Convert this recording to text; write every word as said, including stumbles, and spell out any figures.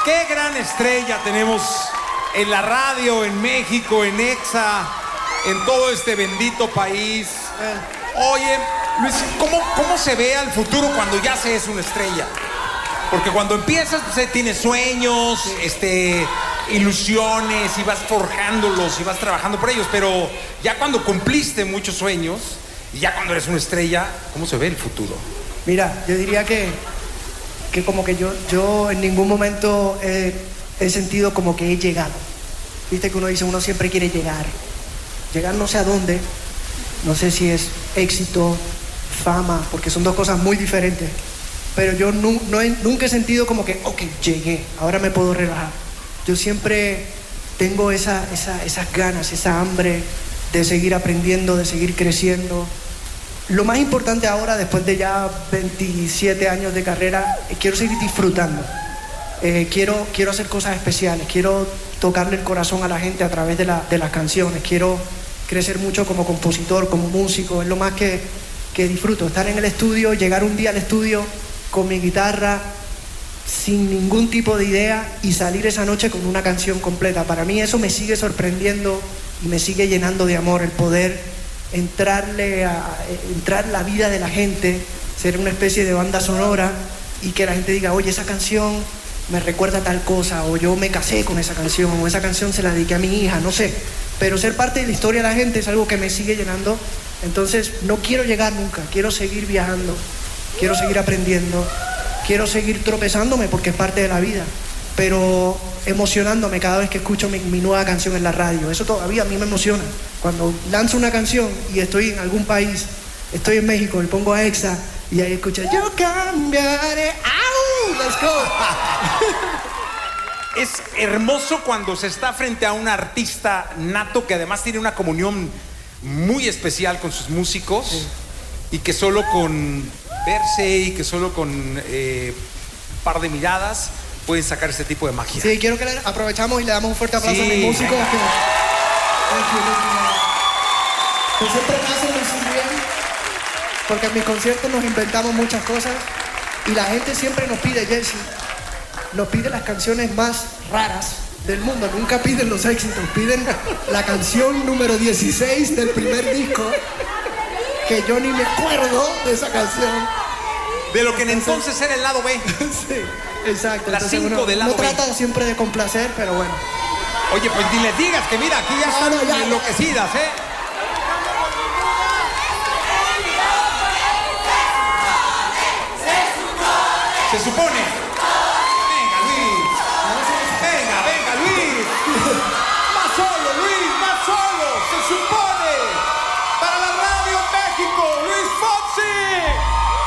Qué gran estrella tenemos en la radio, en México, en Exa, en todo este bendito país. Oye, Luis, ¿cómo, cómo se ve al futuro cuando ya se es una estrella? Porque cuando empiezas, pues, tienes sueños, este, ilusiones, y vas forjándolos y vas trabajando por ellos. Pero ya cuando cumpliste muchos sueños, y ya cuando eres una estrella, ¿cómo se ve el futuro? Mira, yo diría que, que como que yo, yo en ningún momento he, he sentido como que he llegado. Viste que uno dice, uno siempre quiere llegar. Llegar no sé a dónde, no sé si es éxito, fama, porque son dos cosas muy diferentes. Pero yo no, no he, nunca he sentido como que, ok, llegué, ahora me puedo relajar. Yo siempre tengo esa, esa, esas ganas, esa hambre de seguir aprendiendo, de seguir creciendo. Lo más importante ahora, después de ya veintisiete años de carrera, quiero seguir disfrutando. Eh, quiero, quiero hacer cosas especiales, quiero tocarle el corazón a la gente a través de, la, de las canciones, quiero crecer mucho como compositor, como músico, es lo más que, que disfruto, estar en el estudio, llegar un día al estudio con mi guitarra, sin ningún tipo de idea, y salir esa noche con una canción completa. Para mí eso me sigue sorprendiendo y me sigue llenando de amor, el poder entrarle a, entrar en la vida de la gente, ser una especie de banda sonora y que la gente diga, oye, esa canción me recuerda a tal cosa, o yo me casé con esa canción, o esa canción se la dediqué a mi hija, no sé. Pero ser parte de la historia de la gente es algo que me sigue llenando. Entonces no quiero llegar nunca, quiero seguir viajando, quiero seguir aprendiendo, quiero seguir tropezándome porque es parte de la vida, pero emocionándome cada vez que escucho mi, mi nueva canción en la radio. Eso todavía a mí me emociona. Cuando lanzo una canción y estoy en algún país, estoy en México y pongo a Exa y ahí escucho, yo cambiaré, ¡au! ¡Let's go! Es hermoso cuando se está frente a un artista nato que además tiene una comunión muy especial con sus músicos, sí. Y que solo con verse y que solo con un eh, par de miradas pueden sacar este tipo de magia. Sí, quiero que le aprovechamos y le damos un fuerte aplauso sí. a mis músicos. Que, que siempre me hacen lucir bien, porque en mis conciertos nos inventamos muchas cosas y la gente siempre nos pide, Jesse, nos pide las canciones más raras del mundo, nunca piden los éxitos, piden la canción número dieciséis del primer disco, que yo ni me acuerdo de esa canción. De lo que entonces, entonces era el lado B. Sí, exacto. Las cinco del lado B. No trata siempre de complacer, pero bueno. Oye, pues ni les digas que mira, aquí ya están no, no, ya, enloquecidas, ¿eh? Se supone. Venga, Luis.